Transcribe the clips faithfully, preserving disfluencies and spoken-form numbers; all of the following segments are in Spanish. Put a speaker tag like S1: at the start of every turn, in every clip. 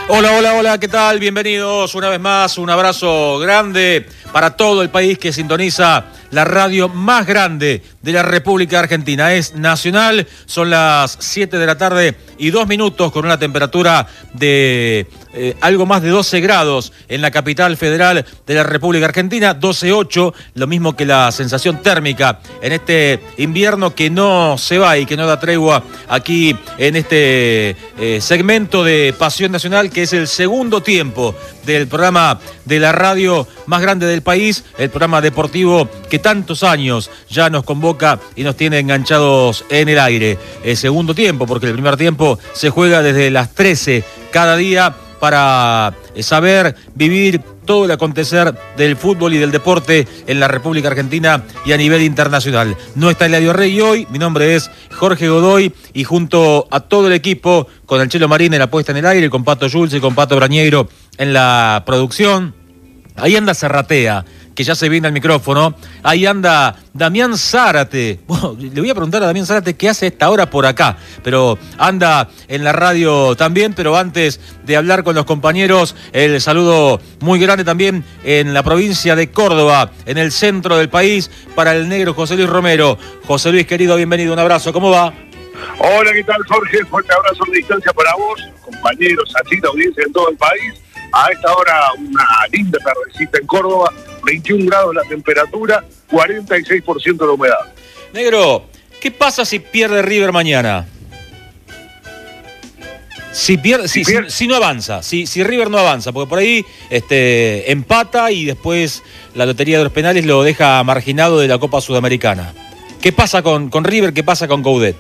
S1: Hola, hola, hola, ¿qué tal? Bienvenidos una vez más, un abrazo grande para todo el país que sintoniza la radio más grande de la República Argentina. Es Nacional, son las siete de la tarde y dos minutos con una temperatura de eh, algo más de doce grados en la capital federal de la República Argentina, doce coma ocho, lo mismo que la sensación térmica en este invierno que no se va y que no da tregua aquí en este eh, segmento de Pasión Nacional, que es el segundo tiempo del programa de la radio más grande del país, el programa deportivo que tantos años ya nos convoca y nos tiene enganchados en el aire. El segundo tiempo, porque el primer tiempo se juega desde las trece cada día para saber vivir todo el acontecer del fútbol y del deporte en la República Argentina y a nivel internacional. No está Eladio Rey hoy, mi nombre es Jorge Godoy y junto a todo el equipo, con el Chelo Marín en la puesta en el aire, con Pato Schulz y con Pato Brañeiro en la producción, ahí anda Serratea, que ya se viene al micrófono. Ahí anda Damián Zárate. Bueno, le voy a preguntar a Damián Zárate qué hace a esta hora por acá, pero anda en la radio también. Pero antes de hablar con los compañeros, el saludo muy grande también en la provincia de Córdoba, en el centro del país, para el negro José Luis Romero. José Luis, querido, bienvenido, un abrazo, ¿cómo va?
S2: Hola, ¿qué tal, Jorge? Fuerte abrazo de distancia para vos, compañeros, así la audiencia en todo el país. A esta hora una linda tardecita en Córdoba, veintiún grados la temperatura, cuarenta y seis por ciento la humedad.
S1: Negro, ¿qué pasa si pierde River mañana? Si pierde, si,
S2: si, pierde...
S1: si, si no avanza, si, si River no avanza, porque por ahí este, empata y después la lotería de los penales lo deja marginado de la Copa Sudamericana. ¿Qué pasa con, con River? ¿Qué pasa con Coudet?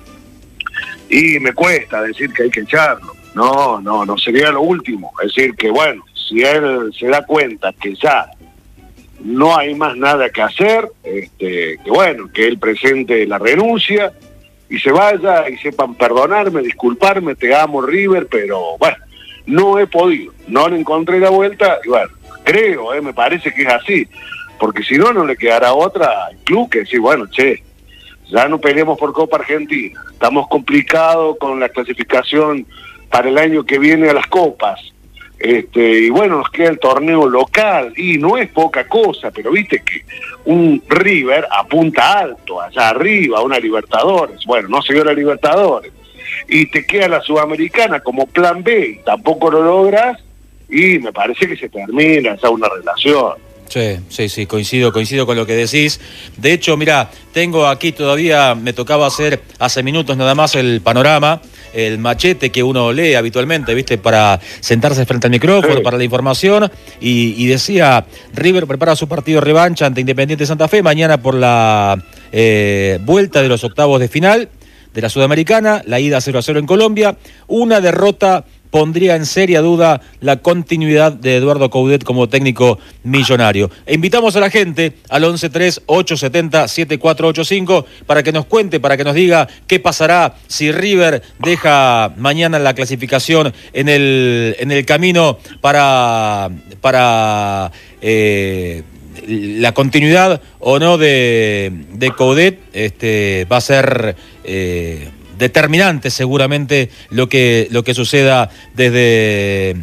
S2: Y me cuesta decir que hay que echarlo. No, no, no sería lo último. Es decir, que bueno, si él se da cuenta que ya no hay más nada que hacer, este, que bueno, que él presente la renuncia y se vaya y sepan perdonarme, disculparme, te amo River, pero bueno, no he podido, no le encontré la vuelta y bueno, creo, eh, me parece que es así, porque si no, no le quedará otra al club que decir, bueno, che, ya no peleemos por Copa Argentina, estamos complicados con la clasificación para el año que viene a las copas, este, y bueno, nos queda el torneo local, y no es poca cosa, pero viste que un River apunta alto, allá arriba, una Libertadores, bueno, no se dio la Libertadores, y te queda la Sudamericana como plan B, y tampoco lo logras, y me parece que se termina esa una relación.
S1: Sí, sí, sí, coincido, coincido con lo que decís. De hecho, mira, tengo aquí todavía, me tocaba hacer hace minutos nada más el panorama, el machete que uno lee habitualmente, ¿viste? Para sentarse frente al micrófono, sí, para la información, y, y decía, River prepara su partido de revancha ante Independiente Santa Fe mañana por la eh, vuelta de los octavos de final de la Sudamericana, la ida cero a cero en Colombia, una derrota pondría en seria duda la continuidad de Eduardo Coudet como técnico millonario. E invitamos a la gente al once tres ocho siete cero siete cuatro ocho cinco para que nos cuente, para que nos diga qué pasará si River deja mañana la clasificación en el, en el camino para, para eh, la continuidad o no de, de Coudet. Este, va a ser Eh, determinante seguramente lo que lo que suceda desde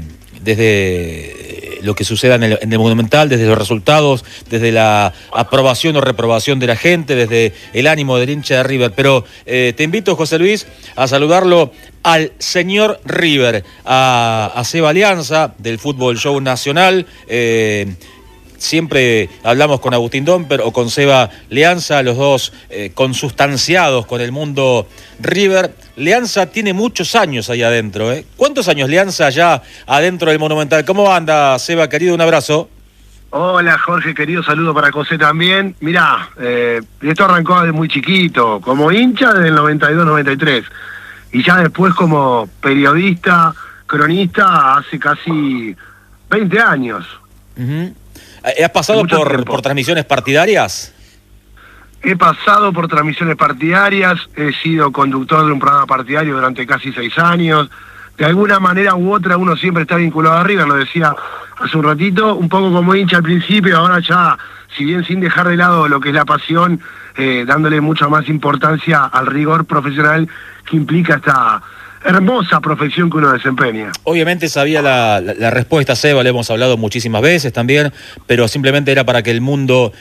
S1: desde lo que suceda en el, en el Monumental, desde los resultados, desde la aprobación o reprobación de la gente, desde el ánimo del hincha de River. Pero eh, te invito, José Luis, a saludarlo al señor River, a, a Seba Alianza del Fútbol Show Nacional. eh, Siempre hablamos con Agustín Domper o con Seba Leanza, los dos eh, consustanciados con el mundo River. Leanza tiene muchos años ahí adentro, ¿eh? ¿Cuántos años Leanza ya adentro del Monumental? ¿Cómo anda, Seba, querido? Un abrazo.
S3: Hola, Jorge, querido, saludo para José también. Mirá, eh, esto arrancó desde muy chiquito, como hincha desde el noventa y dos noventa y tres. Y ya después como periodista, cronista, hace casi veinte años.
S1: Uh-huh. ¿Has pasado por, por transmisiones partidarias?
S3: He pasado por transmisiones partidarias, he sido conductor de un programa partidario durante casi seis años. De alguna manera u otra uno siempre está vinculado a River, lo decía hace un ratito, un poco como hincha al principio, ahora ya, si bien sin dejar de lado lo que es la pasión, eh, dándole mucha más importancia al rigor profesional que implica esta, hermosa profesión que uno desempeña.
S1: Obviamente sabía la, la, la respuesta, Seba, le hemos hablado muchísimas veces también, pero simplemente era para que el mundo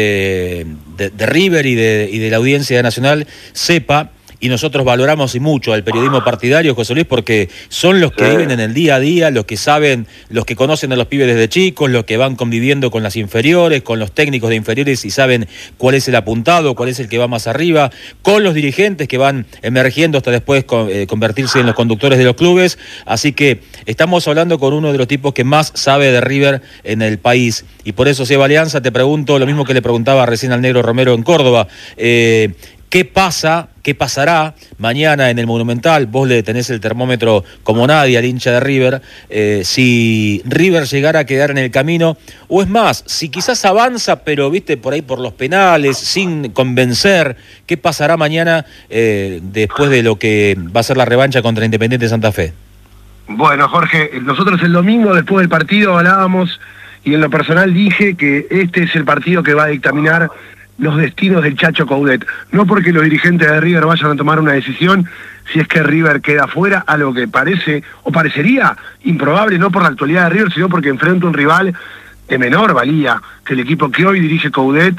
S1: de, de, de River y de, y de la audiencia nacional sepa. Y nosotros valoramos y mucho al periodismo partidario, José Luis, porque son los que viven en el día a día, los que saben, los que conocen a los pibes desde chicos, los que van conviviendo con las inferiores, con los técnicos de inferiores y saben cuál es el apuntado, cuál es el que va más arriba, con los dirigentes que van emergiendo hasta después con, eh, convertirse en los conductores de los clubes. Así que estamos hablando con uno de los tipos que más sabe de River en el país. Y por eso, Seba Alianza, te pregunto lo mismo que le preguntaba recién al Negro Romero en Córdoba. Eh, ¿Qué pasa, qué pasará mañana en el Monumental? Vos le tenés el termómetro como nadie al hincha de River. Eh, si River llegara a quedar en el camino, o es más, si quizás avanza, pero viste por ahí por los penales, sin convencer, ¿qué pasará mañana eh, después de lo que va a ser la revancha contra Independiente Santa Fe?
S3: Bueno, Jorge, nosotros el domingo después del partido hablábamos y en lo personal dije que este es el partido que va a dictaminar los destinos del Chacho Coudet, no porque los dirigentes de River vayan a tomar una decisión si es que River queda fuera, algo que parece o parecería improbable, no por la actualidad de River, sino porque enfrenta un rival de menor valía que el equipo que hoy dirige Coudet,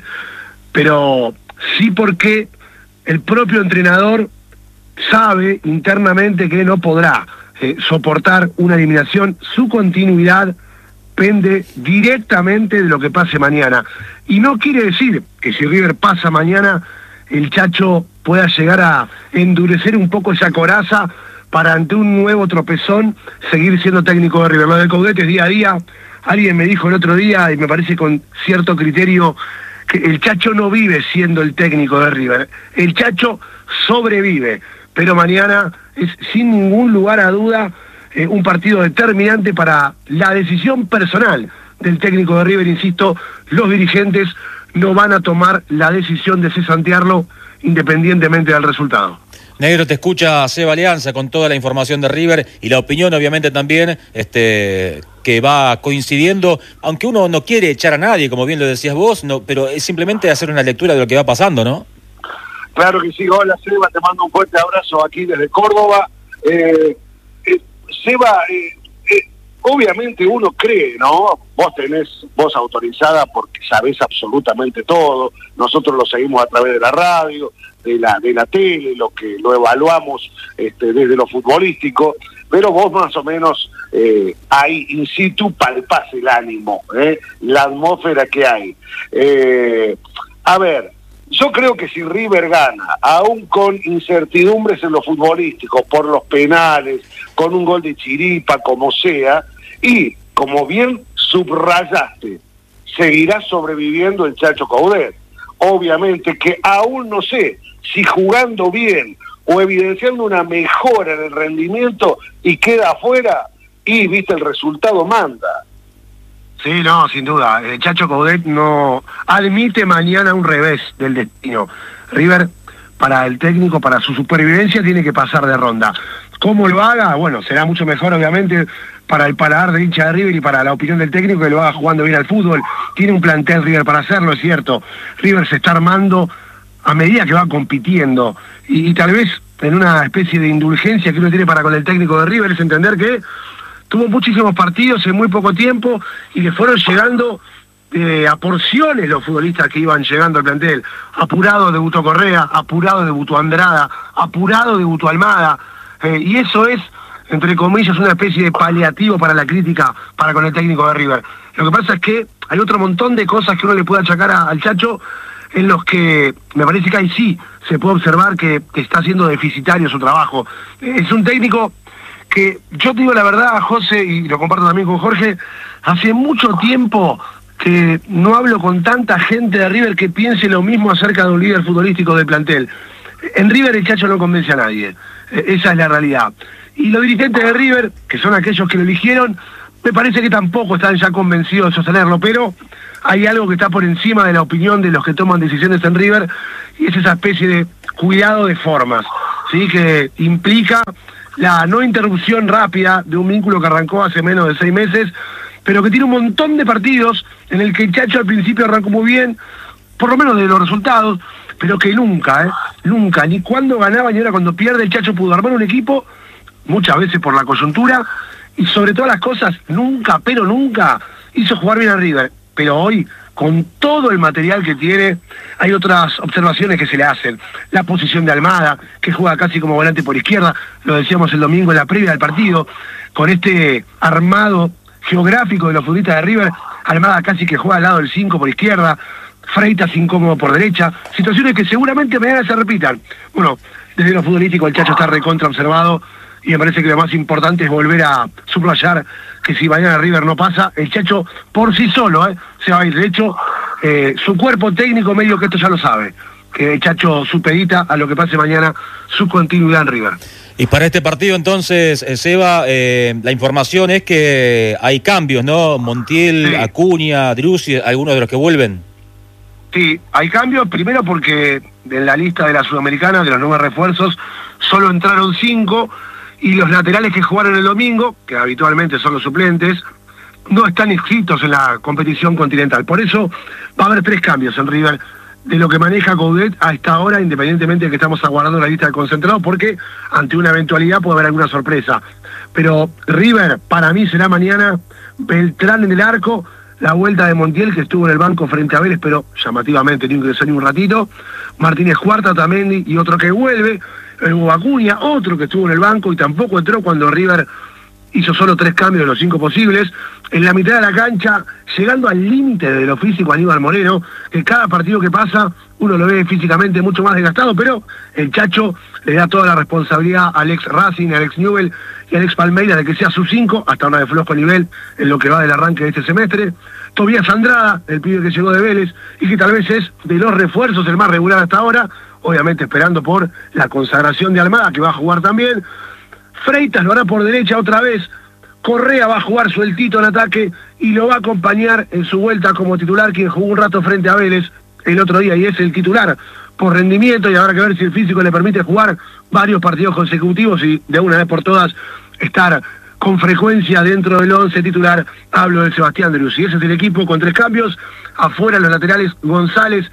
S3: pero sí porque el propio entrenador sabe internamente que no podrá eh, soportar una eliminación. Su continuidad depende directamente de lo que pase mañana. Y no quiere decir que si River pasa mañana, el Chacho pueda llegar a endurecer un poco esa coraza para ante un nuevo tropezón seguir siendo técnico de River. Lo de Coudet es día a día. Alguien me dijo el otro día, y me parece con cierto criterio, que el Chacho no vive siendo el técnico de River. El Chacho sobrevive. Pero mañana es sin ningún lugar a duda Eh, un partido determinante para la decisión personal del técnico de River. Insisto, los dirigentes no van a tomar la decisión de cesantearlo independientemente del resultado.
S1: Negro, te escucha Seba Alianza con toda la información de River y la opinión obviamente también este, que va coincidiendo, aunque uno no quiere echar a nadie, como bien lo decías vos, no, pero es simplemente hacer una lectura de lo que va pasando, ¿no?
S2: Claro que sí. Hola Seba, te mando un fuerte abrazo aquí desde Córdoba. Eh, eh, Seba, eh, eh, obviamente uno cree, ¿no? Vos tenés voz autorizada porque sabés absolutamente todo. Nosotros lo seguimos a través de la radio, de la de la tele, lo que lo evaluamos este, desde lo futbolístico. Pero vos más o menos eh, ahí in situ palpás el ánimo, ¿eh? La atmósfera que hay. Eh, a ver. Yo creo que si River gana, aún con incertidumbres en lo futbolístico, por los penales, con un gol de chiripa, como sea, y como bien subrayaste, seguirá sobreviviendo el Chacho Coudet. Obviamente que aún no sé si jugando bien o evidenciando una mejora en el rendimiento y queda afuera, y viste el resultado manda.
S3: Sí, no, sin duda. El Chacho Coudet no admite mañana un revés del destino. River, para el técnico, para su supervivencia, tiene que pasar de ronda. ¿Cómo lo haga? Bueno, será mucho mejor, obviamente, para el paladar del hincha de River y para la opinión del técnico que lo haga jugando bien al fútbol. Tiene un plantel River para hacerlo, es cierto. River se está armando a medida que va compitiendo. Y, y tal vez en una especie de indulgencia que uno tiene para con el técnico de River es entender que tuvo muchísimos partidos en muy poco tiempo y le fueron llegando eh, a porciones los futbolistas que iban llegando al plantel. Apurado debutó Correa, apurado debutó Andrada, apurado debutó Almada. Eh, y eso es, entre comillas, una especie de paliativo para la crítica para con el técnico de River. Lo que pasa es que hay otro montón de cosas que uno le puede achacar a, al Chacho, en los que me parece que ahí sí se puede observar que, que está siendo deficitario su trabajo. Eh, es un técnico que yo te digo la verdad, José, y lo comparto también con Jorge, hace mucho tiempo que no hablo con tanta gente de River que piense lo mismo acerca de un líder futbolístico del plantel. En River el Chacho no convence a nadie, esa es la realidad. Y los dirigentes de River, que son aquellos que lo eligieron, me parece que tampoco están ya convencidos de sostenerlo, pero hay algo que está por encima de la opinión de los que toman decisiones en River, y es esa especie de cuidado de formas, ¿sí? Que implica la no interrupción rápida de un vínculo que arrancó hace menos de seis meses, pero que tiene un montón de partidos en el que el Chacho al principio arrancó muy bien, por lo menos de los resultados, pero que nunca, ¿eh? Nunca, ni cuando ganaba ni ahora cuando pierde, el Chacho pudo armar un equipo muchas veces por la coyuntura, y sobre todas las cosas, nunca, pero nunca, hizo jugar bien a River. Pero hoy, con todo el material que tiene, hay otras observaciones que se le hacen. La posición de Almada, que juega casi como volante por izquierda, lo decíamos el domingo en la previa del partido, con este armado geográfico de los futbolistas de River, Almada casi que juega al lado del cinco por izquierda, Freitas incómodo por derecha, situaciones que seguramente mañana se repitan. Bueno, desde lo futbolístico el Chacho está recontra observado, y me parece que lo más importante es volver a subrayar que si mañana River no pasa, el Chacho por sí solo eh, se va a ir. De hecho, eh, su cuerpo técnico medio que esto ya lo sabe, que el Chacho supedita a lo que pase mañana su continuidad en River.
S1: Y para este partido entonces, eh, Seba, eh, la información es que hay cambios, ¿no? Montiel, sí. Acuña, Driussi, algunos de los que vuelven.
S3: Sí, hay cambios, primero porque en la lista de la Sudamericana, de los nueve refuerzos, solo entraron cinco, y los laterales que jugaron el domingo, que habitualmente son los suplentes, no están inscritos en la competición continental. Por eso va a haber tres cambios en River de lo que maneja Coudet a esta hora, independientemente de que estamos aguardando la lista de concentrados, porque ante una eventualidad puede haber alguna sorpresa. Pero River, para mí, será mañana Beltrán en el arco, la vuelta de Montiel, que estuvo en el banco frente a Vélez, pero llamativamente no ingresó ni un ratito, Martínez Cuarta, Tamendi, y otro que vuelve, el Hugo Acuña, otro que estuvo en el banco y tampoco entró cuando River hizo solo tres cambios de los cinco posibles. En la mitad de la cancha, llegando al límite de lo físico, Aníbal Moreno, que cada partido que pasa uno lo ve físicamente mucho más desgastado, pero el Chacho le da toda la responsabilidad a Alex Racing, a Alex Newell y a Alex Palmeira de que sea su cinco, hasta ahora de flojo nivel en lo que va del arranque de este semestre. Tobías Andrada, el pibe que llegó de Vélez y que tal vez es de los refuerzos el más regular hasta ahora, obviamente esperando por la consagración de Almada, que va a jugar también. Freitas lo hará por derecha otra vez, Correa va a jugar sueltito en ataque y lo va a acompañar en su vuelta como titular, quien jugó un rato frente a Vélez el otro día y es el titular por rendimiento, y habrá que ver si el físico le permite jugar varios partidos consecutivos y de una vez por todas estar con frecuencia dentro del once titular. Hablo de Sebastián Driussi. Ese es el equipo con tres cambios, afuera los laterales González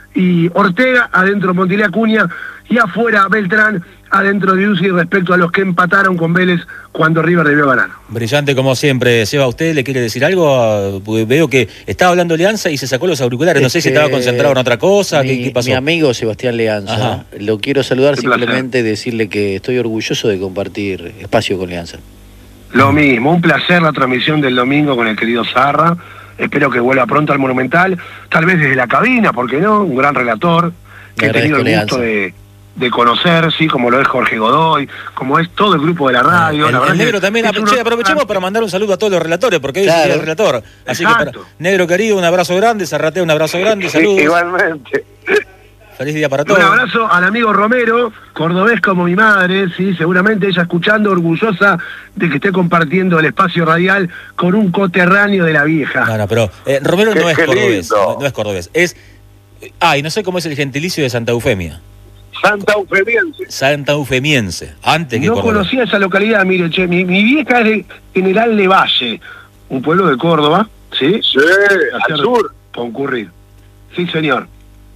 S3: y Ortega, adentro Montiel, Acuña, y afuera Beltrán, adentro de Driussi, respecto a los que empataron con Vélez cuando River debió ganar.
S1: Brillante como siempre. Seba, ¿usted le quiere decir algo? Porque veo que estaba hablando Leanza y se sacó los auriculares, es no sé si estaba concentrado en otra cosa.
S4: Mi,
S1: ¿Qué, qué pasó?
S4: Mi amigo Sebastián Leanza, Ajá. lo quiero saludar, simplemente decirle que estoy orgulloso de compartir espacio con Leanza.
S3: Lo mismo, un placer la transmisión del domingo con el querido Zarra. Espero que vuelva pronto al Monumental, tal vez desde la cabina, ¿por qué no? Un gran relator, que he tenido el gusto de, de conocer, sí, como lo es Jorge Godoy, como es todo el grupo de la radio.
S1: El,
S3: la
S1: el Negro también,
S3: uno...
S1: che, aprovechemos para mandar un saludo a todos los relatores, porque hoy claro. es el relator. Así Exacto. que, para, Negro querido, un abrazo grande, Zarratea, un abrazo grande, saludos.
S2: Igualmente.
S1: Feliz día para todos.
S3: Un abrazo al amigo Romero, cordobés como mi madre, sí, seguramente ella escuchando, orgullosa de que esté compartiendo el espacio radial con un coterráneo de la vieja.
S1: No, no, pero eh, Romero no es cordobés, no, no es cordobés, es... Ay, no sé cómo es el gentilicio de Santa Eufemia.
S2: Santa Eufemiense.
S1: Santa Eufemiense, antes que
S3: No
S1: Córdoba.
S3: conocía esa localidad, mire, che, mi, mi vieja es de General de Valle, un pueblo de Córdoba, ¿sí?
S2: Sí, al sur.
S3: Concurrir. Sí, señor.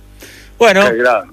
S1: Bueno,
S2: Qué grande,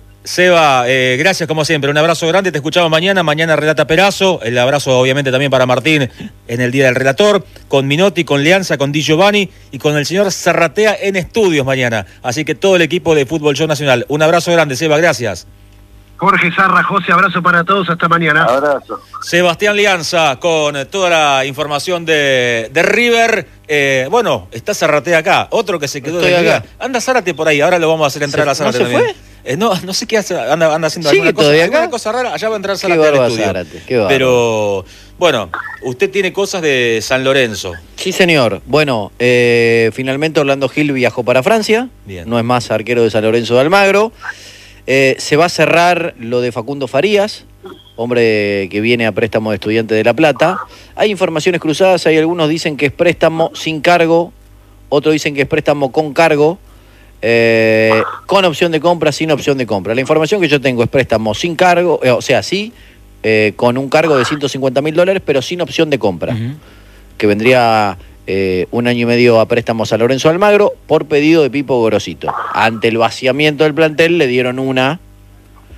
S1: Seba, eh, gracias como siempre, un abrazo grande, te escuchamos mañana, mañana relata Perazo, el abrazo obviamente también para Martín en el Día del Relator, con Minotti, con Leanza, con Di Giovanni y con el señor Zarratea en estudios mañana, así que todo el equipo de Fútbol Show Nacional, un abrazo grande, Seba, gracias.
S3: Jorge Zarra, José, abrazo para todos, hasta mañana.
S2: Abrazo.
S1: Sebastián Leanza con toda la información de, de River. Eh, bueno, está Zarratea acá, otro que se quedó
S4: Estoy
S1: de
S4: acá.
S1: Liga. Anda Zárate por ahí, ahora lo vamos a hacer entrar
S4: ¿Se,
S1: a Zárate
S4: ¿no se
S1: también.
S4: fue?
S1: Eh, no, no sé qué hace, anda, anda haciendo
S4: ¿Sigue
S1: alguna cosa,
S4: todavía
S1: alguna
S4: acá?
S1: cosa rara, allá va a entrar
S4: Qué
S1: Zárate al
S4: barba
S1: estudio.
S4: Zárate, qué barba.
S1: Pero, bueno, usted tiene cosas de San Lorenzo.
S4: Sí, señor. Bueno, eh, finalmente Orlando Gil viajó para Francia.
S1: Bien.
S4: No es más arquero de San Lorenzo de Almagro. Eh, se va a cerrar lo de Facundo Farías, hombre que viene a préstamo de Estudiantes de La Plata. Hay informaciones cruzadas, hay algunos dicen que es préstamo sin cargo, otros dicen que es préstamo con cargo, eh, con opción de compra, sin opción de compra. La información que yo tengo es préstamo sin cargo, eh, o sea, sí, eh, con un cargo de ciento cincuenta mil dólares, pero sin opción de compra, uh-huh. que vendría eh, un año y medio a préstamos a Lorenzo Almagro por pedido de Pipo Gorosito. Ante el vaciamiento del plantel le dieron una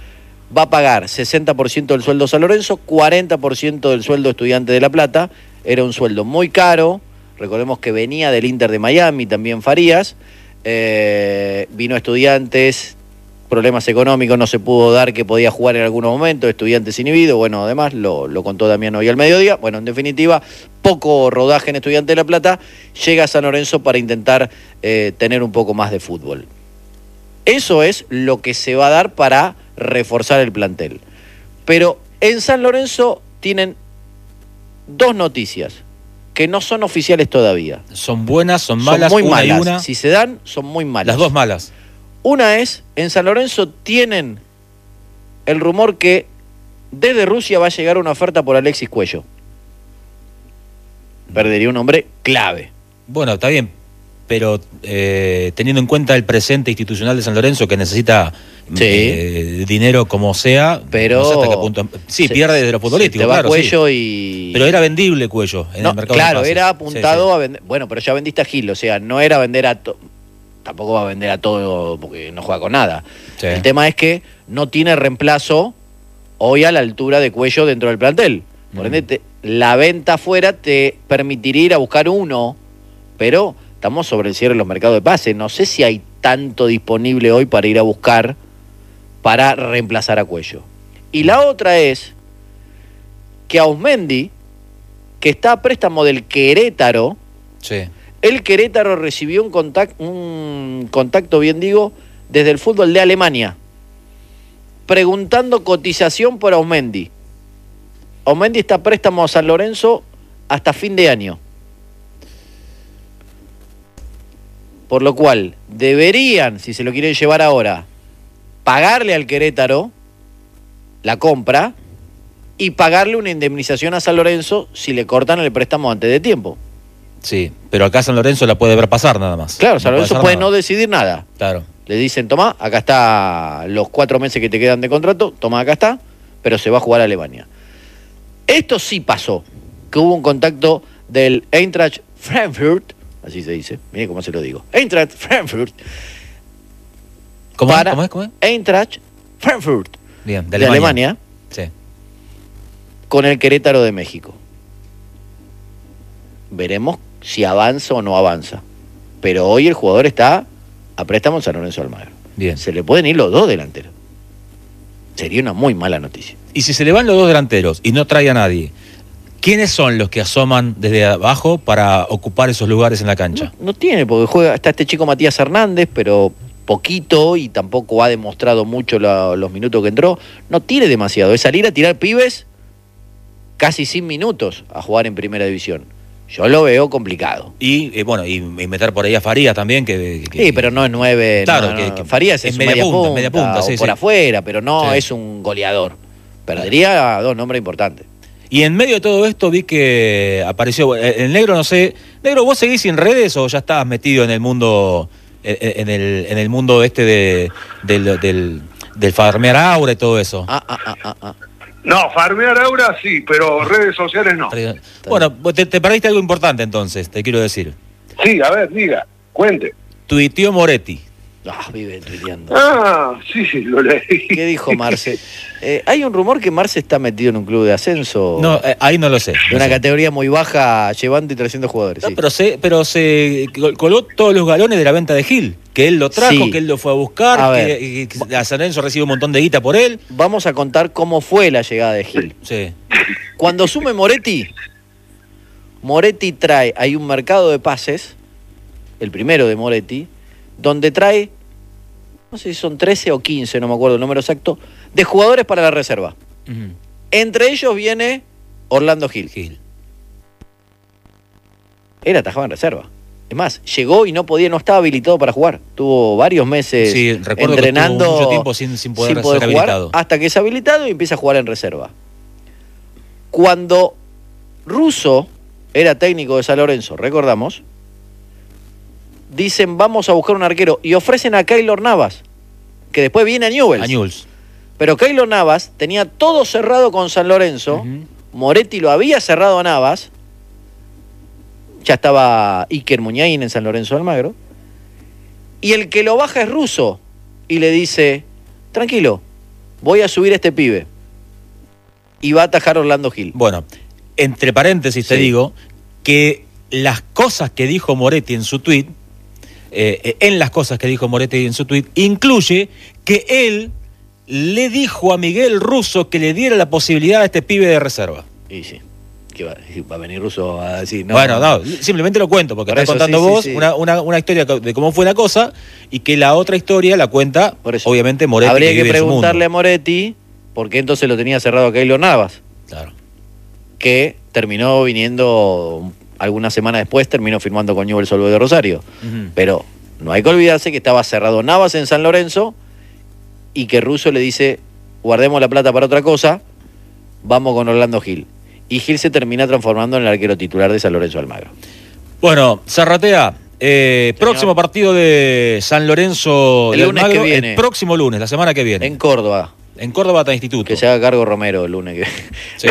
S4: va a pagar sesenta por ciento del sueldo San Lorenzo, cuarenta por ciento del sueldo Estudiante de La Plata. Era un sueldo muy caro, recordemos que venía del Inter de Miami, también Farías, eh, vino Estudiantes, problemas económicos, no se pudo dar que podía jugar en algunos momentos, Estudiantes inhibido, bueno, además lo, lo contó Damián hoy al mediodía. Bueno, en definitiva, poco rodaje en Estudiante de La Plata, llega a San Lorenzo para intentar eh, tener un poco más de fútbol. Eso es lo que se va a dar para reforzar el plantel. Pero en San Lorenzo tienen dos noticias que no son oficiales todavía.
S1: Son buenas, son malas,
S4: son muy
S1: una
S4: malas.
S1: y una.
S4: Si se dan, son muy malas.
S1: Las dos malas.
S4: Una es, en San Lorenzo tienen el rumor que desde Rusia va a llegar una oferta por Alexis Cuello. Perdería un hombre clave.
S1: Bueno, está bien, pero eh, teniendo en cuenta el presente institucional de San Lorenzo, que necesita
S4: Sí.
S1: eh, dinero como sea,
S4: Pero
S1: no sé hasta qué punto. Sí,
S4: se-
S1: pierde de lo futbolístico,
S4: se te va
S1: claro.
S4: Cuello
S1: sí.
S4: y...
S1: Pero era vendible Cuello en
S4: No,
S1: el mercado.
S4: claro,
S1: de pases.
S4: era apuntado
S1: Sí, sí.
S4: a vender. Bueno, pero ya vendiste a Gil, o sea, no era vender a todo. Tampoco va a vender a todo porque no juega con nada.
S1: Sí.
S4: El tema es que no tiene reemplazo hoy a la altura de Cuello dentro del plantel. Por
S1: Mm.
S4: ende, te- la venta afuera te permitiría ir a buscar uno, pero estamos sobre el cierre de los mercados de pases. No sé si hay tanto disponible hoy para ir a buscar para reemplazar a Cuello. Y la otra es que Ausmendi, que está a préstamo del Querétaro,
S1: Sí.
S4: el Querétaro recibió un contacto, un contacto, bien digo, desde el fútbol de Alemania, preguntando cotización por Ausmendi. Ausmendi está a préstamo a San Lorenzo hasta fin de año. Por lo cual, deberían, si se lo quieren llevar ahora, pagarle al Querétaro la compra y pagarle una indemnización a San Lorenzo si le cortan el préstamo antes de tiempo.
S1: Sí, pero acá San Lorenzo la puede ver pasar nada más.
S4: Claro, San
S1: No
S4: Lorenzo
S1: hacer
S4: puede
S1: nada.
S4: no decidir nada.
S1: Claro.
S4: Le dicen, tomá, acá está los cuatro meses que te quedan de contrato, tomá, acá está, pero se va a jugar a Alemania. Esto sí pasó, que hubo un contacto del Eintracht Frankfurt, así se dice, mire cómo se lo digo, Eintracht Frankfurt,
S1: ¿Cómo,
S4: para
S1: es? ¿Cómo es? ¿Cómo es?
S4: Eintracht Frankfurt,
S1: Bien,
S4: de Alemania,
S1: Sí.
S4: con el Querétaro de México. Veremos si avanza o no avanza. Pero hoy el jugador está a préstamo en San Lorenzo Almagro.
S1: Bien.
S4: Se le pueden ir los dos delanteros. Sería una muy mala noticia.
S1: Y si se le van los dos delanteros y no trae a nadie, ¿quiénes son los que asoman desde abajo para ocupar esos lugares en la cancha?
S4: No, no tiene, porque juega, está este chico Matías Hernández, pero poquito y tampoco ha demostrado mucho la- los minutos que entró. No tiene demasiado. Es salir a tirar pibes casi sin minutos a jugar en primera división. Yo lo veo complicado.
S1: Y eh, bueno, y, y meter por ahí a Farías también, que, que-
S4: Sí, pero no es nueve.
S1: Claro,
S4: no,
S1: que-
S4: no.
S1: que
S4: Farías es,
S1: es
S4: un
S1: media
S4: media
S1: punta,
S4: punta,
S1: media punta,
S4: o
S1: sí,
S4: por
S1: sí.
S4: afuera, pero no
S1: Sí.
S4: es un goleador. Perdería a dos nombres importantes.
S1: Y en medio de todo esto vi que apareció eh, el Negro, no sé, Negro, ¿vos seguís sin redes o ya estabas metido en el mundo, eh, eh, en el, en el mundo este de, del, del, del farmear aura y todo eso?
S4: Ah, ah, ah, ah, ah.
S2: No, farmear ahora sí, pero redes sociales no.
S1: Bueno, vos te, te perdiste algo importante entonces, te quiero decir.
S2: Sí, a ver, diga, cuente.
S1: Tuiteó Moretti.
S4: Ah, vive tuiteando.
S2: Ah, sí, sí, lo leí.
S4: ¿Qué dijo Marce? Eh, hay un rumor que Marce está metido en un club de ascenso.
S1: No, eh, ahí no lo sé.
S4: De
S1: no
S4: una
S1: sé.
S4: categoría muy baja, llevando y trayendo jugadores.
S1: No,
S4: sí.
S1: pero se, pero se col- colgó todos los galones de la venta de Gil, que él lo trajo,
S4: Sí.
S1: que él lo fue a buscar,
S4: A
S1: que,
S4: ver.
S1: que- que a San Lorenzo recibe un montón de guita por él.
S4: Vamos a contar cómo fue la llegada de Gil.
S1: Sí.
S4: Cuando asume Moretti, Moretti trae, hay un mercado de pases, el primero de Moretti, donde trae, no sé si son trece o quince, no me acuerdo el número exacto, de jugadores para la reserva.
S1: Ujú.
S4: Entre ellos viene Orlando Gil.
S1: Gil.
S4: Él atajaba en reserva. Es más, llegó y no podía, no estaba habilitado para jugar. Tuvo varios meses
S1: Sí, recuerdo
S4: entrenando
S1: que estuvo mucho tiempo sin, sin poder,
S4: sin poder
S1: ser
S4: jugar,
S1: habilitado.
S4: hasta que es habilitado y empieza a jugar en reserva. Cuando Russo era técnico de San Lorenzo, recordamos, dicen vamos a buscar un arquero y ofrecen a Keylor Navas, que después viene a Newell's.
S1: A Newell's.
S4: Pero Keylor Navas tenía todo cerrado con San Lorenzo,
S1: Ujú.
S4: Moretti lo había cerrado a Navas, ya estaba Iker Muñain en San Lorenzo de Almagro, y el que lo baja es Russo, y le dice, tranquilo, voy a subir a este pibe. Y va a atajar Orlando Gil.
S1: Bueno, entre paréntesis te
S4: Sí.
S1: digo que las cosas que dijo Moretti en su tuit, eh, en las cosas que dijo Moretti en su tuit, incluye que él le dijo a Miguel Russo que le diera la posibilidad a este pibe de reserva.
S4: Y sí. ¿Qué va, va a venir Russo a decir? No,
S1: bueno, no, simplemente lo cuento, porque
S4: Por
S1: estás
S4: eso,
S1: contando
S4: sí, sí,
S1: vos
S4: sí.
S1: Una, una, una historia de cómo fue la cosa y que la otra historia la cuenta,
S4: Por eso.
S1: obviamente, Moretti.
S4: Habría que,
S1: vive en su
S4: preguntarle a
S1: mundo.
S4: Moretti por qué entonces lo tenía cerrado a Keylor Navas,
S1: Claro.
S4: que terminó viniendo algunas semanas después, terminó firmando con Newell's Old Boys de Rosario.
S1: Ujú.
S4: Pero no hay que olvidarse que estaba cerrado Navas en San Lorenzo y que Russo le dice, guardemos la plata para otra cosa, vamos con Orlando Gil. Y Gil se termina transformando en el arquero titular de San Lorenzo Almagro.
S1: Bueno, Zarratea, eh, próximo partido de San Lorenzo
S4: El
S1: de
S4: lunes
S1: Almagro,
S4: que viene.
S1: el próximo lunes, la semana que viene.
S4: En Córdoba,
S1: En Córdoba está Instituto.
S4: que se haga cargo Romero el lunes que
S1: Sí.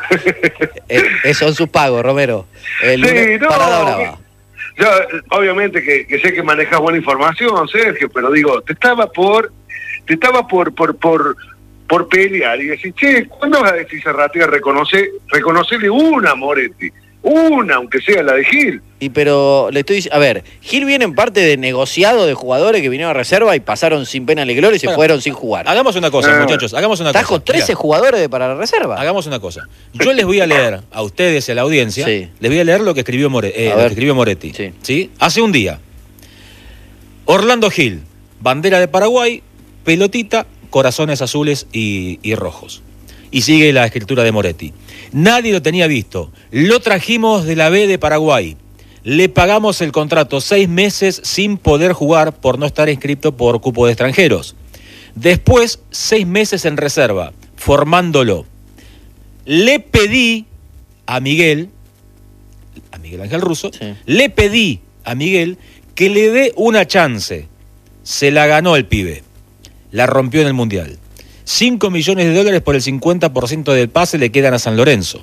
S4: eh, eh, son sus pagos, Romero. El lunes,
S2: Sí, no,
S4: parada brava.
S2: Yo, obviamente que, que sé que manejas buena información, Sergio, pero digo, te estaba por, te estaba por, por, por, por pelear y decir, che, ¿cuándo vas a decir Zarratea reconoce, reconocerle una a Moretti? Una, aunque sea la de Gil.
S4: Y pero le estoy diciendo, a ver, Gil viene en parte de negociado de jugadores que vinieron a reserva y pasaron sin pena ni gloria y se
S1: Bueno,
S4: fueron sin jugar.
S1: Hagamos una cosa,
S2: Ah.
S1: muchachos, hagamos una
S4: Trajo
S1: cosa.
S4: trece
S1: Mirá,
S4: jugadores de para la reserva.
S1: hagamos una cosa. Yo les voy a leer a ustedes y a la audiencia,
S4: Sí.
S1: les voy a leer lo que escribió, More- eh,
S4: A
S1: lo
S4: ver.
S1: que escribió Moretti.
S4: Sí.
S1: ¿Sí? Hace un día. Orlando Gil, bandera de Paraguay, pelotita, corazones azules y, y rojos. Y sigue la escritura de Moretti. Nadie lo tenía visto. Lo trajimos de la B de Paraguay. Le pagamos el contrato seis meses sin poder jugar por no estar inscrito por cupo de extranjeros. Después, seis meses en reserva, formándolo. Le pedí a Miguel, a Miguel Ángel Russo,
S4: Sí.
S1: le pedí a Miguel que le dé una chance. Se la ganó el pibe. La rompió en el Mundial. cinco millones de dólares por el cincuenta por ciento del pase le quedan a San Lorenzo.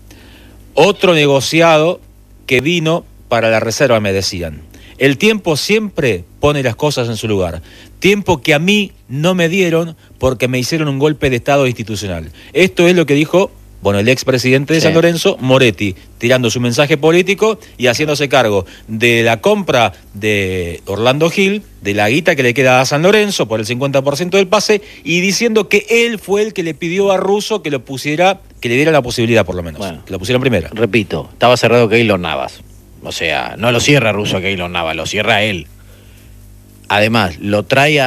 S1: Otro negociado que vino para la reserva, me decían. El tiempo siempre pone las cosas en su lugar. Tiempo que a mí no me dieron porque me hicieron un golpe de estado institucional. Esto es lo que dijo, bueno, el expresidente de
S4: Sí.
S1: San Lorenzo, Moretti, tirando su mensaje político y haciéndose cargo de la compra de Orlando Gil, de la guita que le queda a San Lorenzo por el cincuenta por ciento del pase, y diciendo que él fue el que le pidió a Russo que lo pusiera, que le diera la posibilidad por lo menos,
S4: Bueno.
S1: que lo pusiera en primera.
S4: Repito, estaba cerrado Keylor Navas. O sea, no lo cierra Russo a Keylor Navas, lo cierra él. Además, lo trae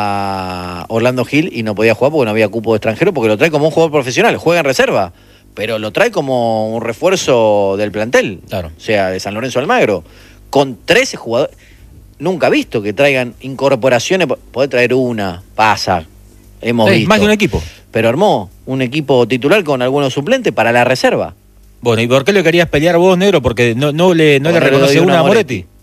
S4: a Orlando Gil y no podía jugar porque no había cupo de extranjero, porque lo trae como un jugador profesional, juega en reserva, pero lo trae como un refuerzo del plantel,
S1: Claro.
S4: o sea, de San Lorenzo Almagro, con trece jugadores. Nunca he visto que traigan incorporaciones, puede traer una, pasa, hemos
S1: Sí,
S4: visto.
S1: más de un equipo.
S4: Pero armó un equipo titular con algunos suplentes para la reserva.
S1: Bueno, ¿y por qué le querías pelear vos, negro? Porque no, no le, no
S4: Porque
S1: le
S4: no le
S1: reconoce
S4: doy una
S1: una a
S4: a Moretti.
S1: Moretti.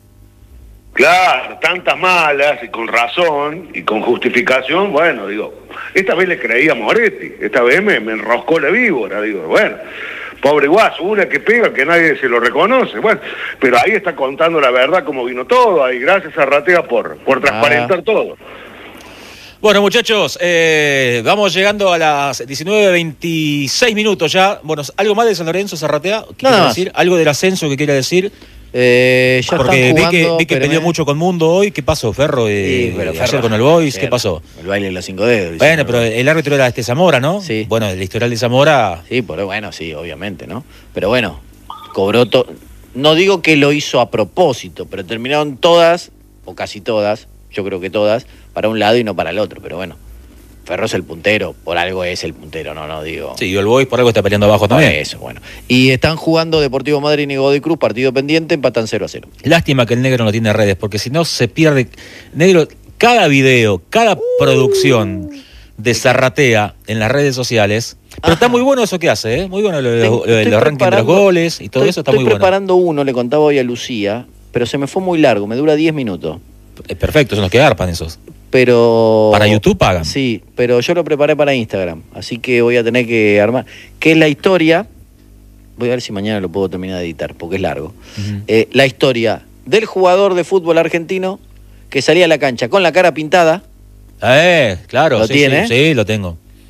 S2: Claro, tantas malas y con razón y con justificación, bueno, digo, esta vez le creí a Moretti, esta vez me, me enroscó la víbora, digo, bueno, pobre guaso, una que pega que nadie se lo reconoce, bueno, pero ahí está contando la verdad cómo vino todo, ahí gracias a Ratea por, por transparentar
S4: Ah.
S2: todo.
S1: Bueno, muchachos, eh, vamos llegando a las diecinueve veintiséis minutos ya. Bueno, ¿algo más de San Lorenzo, Zarratea? ¿Qué
S4: Nada
S1: quiere
S4: más.
S1: decir? ¿Algo del ascenso que quiera decir?
S4: Eh, ya
S1: Porque
S4: están
S1: vi
S4: jugando,
S1: que, vi que
S4: pero
S1: peleó
S4: me-
S1: mucho con Mundo hoy. ¿Qué pasó, Ferro? Eh,
S4: Sí, pero
S1: ayer
S4: Ferro,
S1: con el Boys,
S4: ayer,
S1: ¿qué pasó?
S4: El baile de los cinco dedos.
S1: Bueno,
S4: dicen,
S1: pero
S4: ¿no?
S1: el árbitro era este Zamora, ¿no?
S4: Sí.
S1: Bueno, el historial de Zamora...
S4: Sí, pero bueno, sí, obviamente, ¿no? Pero bueno, cobró todo. No digo que lo hizo a propósito, pero terminaron todas, o casi todas, yo creo que todas, para un lado y no para el otro. Pero bueno, Ferro es el puntero, por algo es el puntero, no, no digo.
S1: Sí, y el Boys por algo está peleando abajo
S4: Por
S1: también.
S4: eso, bueno. Y están jugando Deportivo Madryn y Godoy Cruz, partido pendiente, empatan cero a cero.
S1: Lástima que el negro no tiene redes, porque si no se pierde... Negro, cada video, cada producción de Zarratea en las redes sociales... Pero
S4: Ajá.
S1: está muy bueno eso que hace, ¿eh? Muy bueno lo de
S4: Tengo-
S1: los, lo de
S4: estoy
S1: los rankings de los
S4: preparando-
S1: goles y todo
S4: estoy,
S1: eso está
S4: estoy
S1: muy bueno.
S4: preparando uno, le contaba hoy a Lucía, pero se me fue muy largo, me dura diez minutos.
S1: Es perfecto, son los que garpan esos.
S4: Pero...
S1: Para YouTube pagan.
S4: Sí, pero yo lo preparé para Instagram, así que voy a tener que armar. Que es la historia, voy a ver si mañana lo puedo terminar de editar, porque es largo.
S1: Ujú.
S4: Eh, la historia del jugador de fútbol argentino que salía a la cancha con la cara pintada,
S1: Eh, claro,
S4: ¿Lo
S1: sí,
S4: tiene?
S1: sí, sí, lo tengo.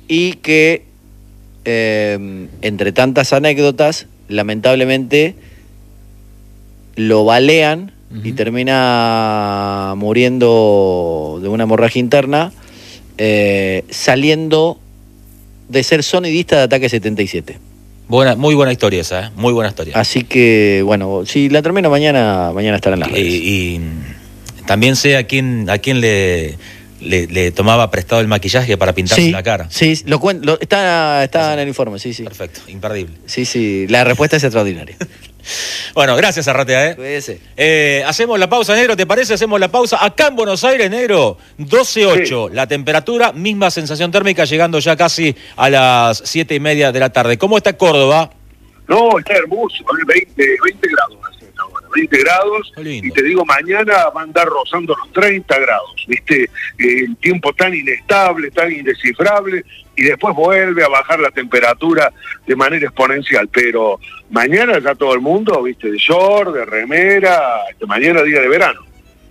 S4: y que, eh, entre tantas anécdotas, lamentablemente lo balean uh-huh. y termina muriendo de una hemorragia interna, eh, saliendo de ser sonidista de Ataque setenta y siete.
S1: Buena, muy buena historia esa, ¿eh? Muy buena historia.
S4: Así que, bueno, si la termino mañana, mañana estará en las redes.
S1: Y, y también sé a quién, a quién le, le, le tomaba prestado el maquillaje para pintarse
S4: sí,
S1: la cara.
S4: Sí, lo cuen- lo, está, está en el informe, sí, sí.
S1: Perfecto, imperdible.
S4: Sí, sí, la respuesta es extraordinaria.
S1: Bueno, gracias, Arratea, ¿eh?
S4: Cuídese.
S1: Eh, hacemos la pausa, negro, ¿te parece? Hacemos la pausa. Acá en Buenos Aires, negro, doce ocho. Sí. La temperatura, misma sensación térmica, llegando ya casi a las siete y media de la tarde. ¿Cómo está Córdoba?
S2: No, está hermoso, veinte, veinte grados hace esta hora, veinte grados, y te digo, mañana va a andar rozando los treinta grados, ¿viste? Eh, el tiempo tan inestable, tan indescifrable, y después vuelve a bajar la temperatura de manera exponencial, pero mañana ya todo el mundo, ¿viste? De short, de remera, mañana día de verano.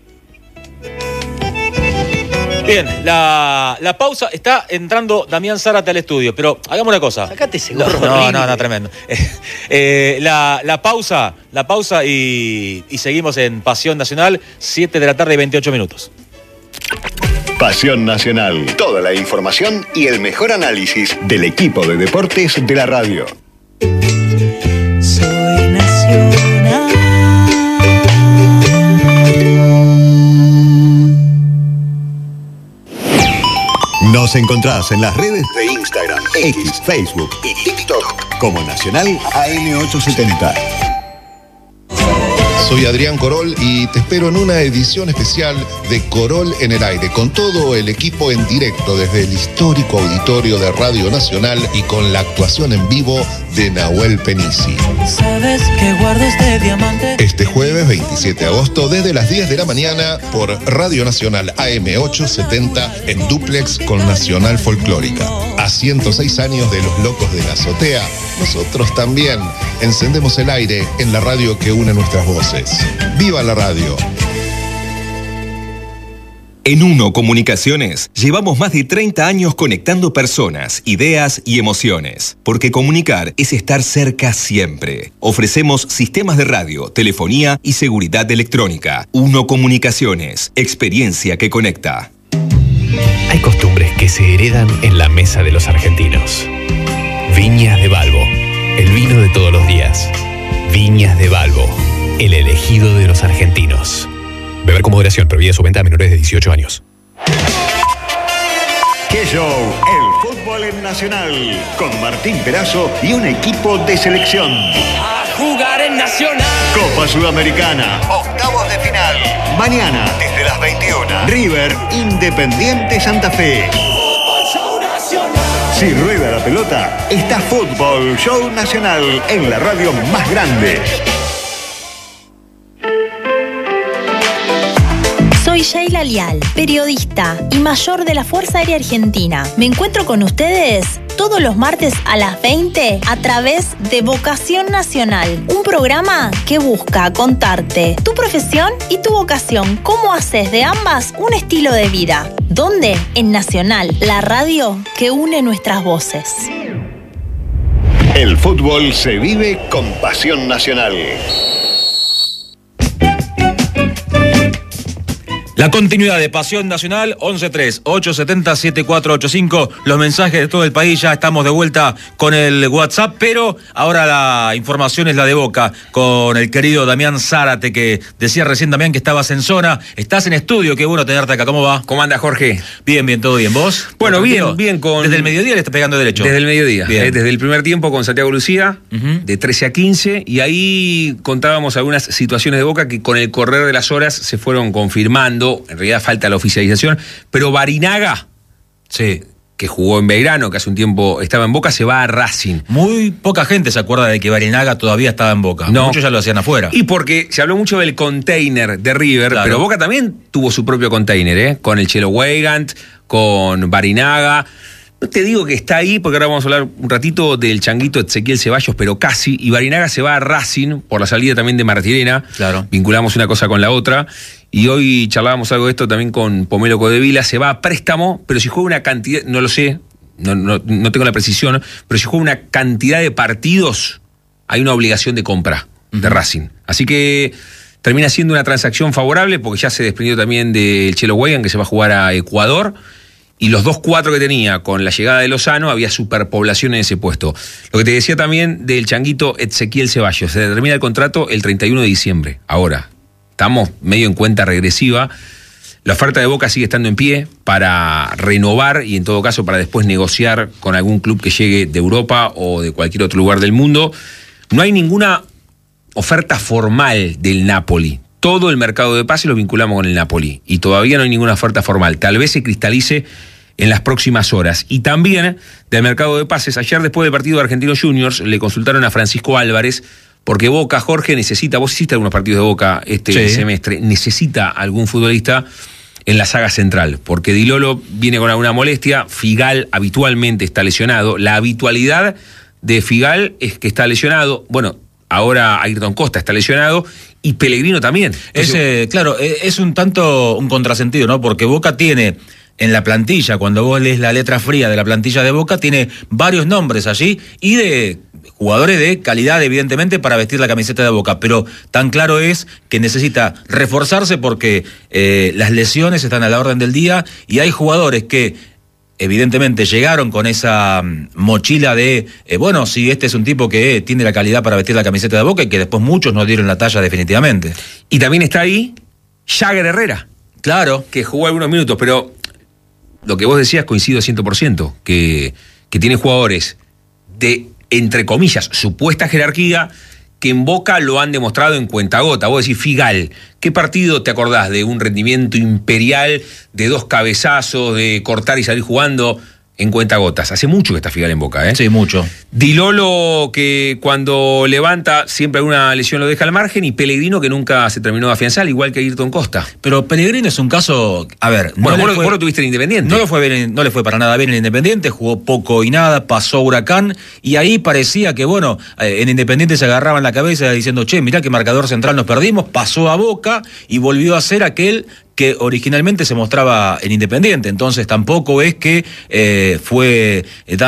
S1: Bien, la, la pausa, está entrando Damián Zárate al estudio, pero hagamos una cosa.
S4: Sacate ese gorro.
S1: No, no, no, no, tremendo. Eh, la, la pausa, la pausa y, y seguimos en Pasión Nacional, siete de la tarde y veintiocho minutos.
S5: Pasión Nacional, toda la información y el mejor análisis del equipo de deportes de la radio.
S6: Soy nacional.
S5: Nos encontrás en las redes de Instagram, X, Facebook y TikTok como Nacional A M ochocientos setenta.
S7: Soy Adrián Corol y te espero en una edición especial de Corol en el Aire, con todo el equipo en directo desde el histórico auditorio de Radio Nacional y con la actuación en vivo de Nahuel Penisi.
S6: Sabes que guardo este diamante.
S7: Este jueves veintisiete de agosto desde las diez de la mañana por Radio Nacional A M ochocientos setenta en dúplex con Nacional Folclórica. A ciento seis años de Los Locos de la Azotea, nosotros también encendemos el aire en la radio que une nuestras voces. ¡Viva la radio!
S8: En Uno Comunicaciones llevamos más de treinta años conectando personas, ideas y emociones, porque comunicar es estar cerca siempre. Ofrecemos sistemas de radio, telefonía y seguridad electrónica. Uno Comunicaciones, experiencia que conecta.
S9: Hay costumbres que se heredan en la mesa de los argentinos. Viñas de Balbo, el vino de todos los días. Viñas de Balbo, el elegido de los argentinos. Beber con moderación, prohibida su venta a menores de dieciocho años.
S5: ¡Qué show! El fútbol en Nacional, con Martín Perazo y un equipo de selección.
S6: A jugar en Nacional.
S5: Copa Sudamericana, octavos de final. Mañana, desde las veintiuna. River, Independiente Santa Fe.
S6: Fútbol Show Nacional.
S5: Si rueda la pelota, está Fútbol Show Nacional en la radio más grande.
S10: Soy Sheila Lial, periodista y mayor de la Fuerza Aérea Argentina. Me encuentro con ustedes todos los martes a las veinte a través de Vocación Nacional, un programa que busca contarte tu profesión y tu vocación, cómo haces de ambas un estilo de vida. ¿Dónde? En Nacional, la radio que une nuestras voces.
S5: El fútbol se vive con Pasión Nacional.
S1: La continuidad de Pasión Nacional, once tres, ochocientos setenta, setenta y cuatro ochenta y cinco. Los mensajes de todo el país, ya estamos de vuelta con el WhatsApp, pero ahora la información es la de Boca, con el querido Damián Zárate, que decía recién, Damián, que estabas en zona. Estás en estudio, qué bueno tenerte acá. ¿Cómo va?
S11: ¿Cómo anda, Jorge?
S1: Bien, bien, todo bien. ¿Vos?
S11: Bueno, bien, bien con...
S1: ¿Desde el mediodía le estás pegando derecho?
S11: Desde el mediodía, eh, desde el primer tiempo con Santiago Lucía, uh-huh. de trece a quince, y ahí contábamos algunas situaciones de Boca que con el correr de las horas se fueron confirmando. En realidad falta la oficialización, pero Barinaga, sí, que jugó en Belgrano, que hace un tiempo estaba en Boca, se va a Racing.
S1: Muy poca gente se acuerda de que Barinaga todavía estaba en Boca.
S11: No.
S1: Muchos ya lo hacían afuera.
S11: Y porque se habló mucho del container de River, claro. Pero Boca también tuvo su propio container, ¿eh? Con el Chelo Weigand, con Barinaga. No te digo que está ahí, porque ahora vamos a hablar un ratito del changuito Ezequiel Ceballos, pero casi. Y Barinaga se va a Racing por la salida también de Martirena.
S1: Claro.
S11: Vinculamos una cosa con la otra. Y hoy charlábamos algo de esto también con Pomelo Codevila. Se va a préstamo, pero si juega una cantidad, no lo sé, no, no, no tengo la precisión, pero si juega una cantidad de partidos, hay una obligación de compra uh-huh. de Racing. Así que termina siendo una transacción favorable porque ya se desprendió también del Chelo Weigand, que se va a jugar a Ecuador. Y los dos cuatro que tenía con la llegada de Lozano, había superpoblación en ese puesto. Lo que te decía también del changuito Ezequiel Ceballos. Se termina el contrato el treinta y uno de diciembre. Ahora, estamos medio en cuenta regresiva. La oferta de Boca sigue estando en pie para renovar y en todo caso para después negociar con algún club que llegue de Europa o de cualquier otro lugar del mundo. No hay ninguna oferta formal del Napoli. Todo el mercado de pases lo vinculamos con el Napoli y todavía no hay ninguna oferta formal. Tal vez se cristalice en las próximas horas. Y también del mercado de pases, ayer después del partido de Argentinos Juniors le consultaron a Francisco Álvarez porque Boca, Jorge, necesita, vos hiciste algunos partidos de Boca este sí. semestre, necesita algún futbolista en la saga central, porque Di Lolo viene con alguna molestia, Figal habitualmente está lesionado, la habitualidad de Figal es que está lesionado, bueno, ahora Ayrton Costa está lesionado y Pellegrino también.
S1: Entonces, es, eh, claro, es un tanto un contrasentido, ¿no? Porque Boca tiene en la plantilla, cuando vos lees la letra fría de la plantilla de Boca, tiene varios nombres allí y de jugadores de calidad, evidentemente, para vestir la camiseta de Boca, pero tan claro es que necesita reforzarse porque eh, las lesiones están a la orden del día y hay jugadores que evidentemente llegaron con esa mochila de, eh, bueno, sí, este es un tipo que tiene la calidad para vestir la camiseta de Boca y que después muchos no dieron la talla definitivamente.
S11: Y también está ahí Jagger Herrera.
S1: Claro.
S11: Que jugó algunos minutos, pero lo que vos decías coincido cien por ciento, que, que tiene jugadores de, entre comillas, supuesta jerarquía, que en Boca lo han demostrado en cuentagota. Vos decís, Figal, ¿qué partido te acordás de un rendimiento imperial, de dos cabezazos, de cortar y salir jugando en cuentagotas? Hace mucho que está Figal en Boca, ¿eh?
S1: Sí, mucho.
S11: Di Lolo, que cuando levanta siempre alguna lesión lo deja al margen, y Pellegrino, que nunca se terminó de afianzar, igual que Ayrton Costa.
S1: Pero Pellegrino es un caso, a ver...
S11: Bueno,
S1: no
S11: vos,
S1: fue,
S11: vos lo tuviste en Independiente.
S1: No, lo fue bien, no le fue para nada bien en Independiente, jugó poco y nada, pasó Huracán, y ahí parecía que, bueno, en Independiente se agarraban la cabeza diciendo, che, mirá qué marcador central nos perdimos, pasó a Boca y volvió a ser aquel que originalmente se mostraba en Independiente. Entonces tampoco es que eh, fue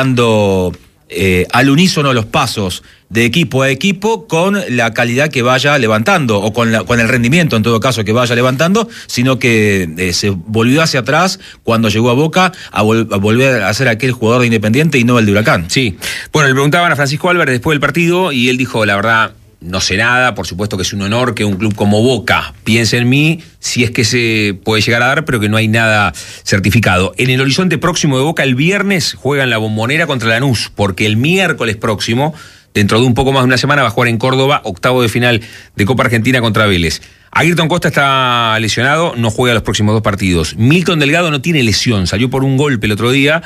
S1: dando eh, al unísono los pasos de equipo a equipo con la calidad que vaya levantando, o con, la, con el rendimiento en todo caso que vaya levantando, sino que eh, se volvió hacia atrás cuando llegó a Boca a, vol- a volver a ser aquel jugador de Independiente y no el de Huracán.
S11: Sí. Bueno, le preguntaban a Francisco Álvarez después del partido y él dijo, la verdad... No sé nada, por supuesto que es un honor que un club como Boca piense en mí, si es que se puede llegar a dar, pero que no hay nada certificado. En el horizonte próximo de Boca, el viernes juegan la Bombonera contra Lanús, porque el miércoles próximo, dentro de un poco más de una semana, va a jugar en Córdoba, octavo de final de Copa Argentina contra Vélez. Ayrton Costa está lesionado, no juega los próximos dos partidos. Milton Delgado no tiene lesión, salió por un golpe el otro día.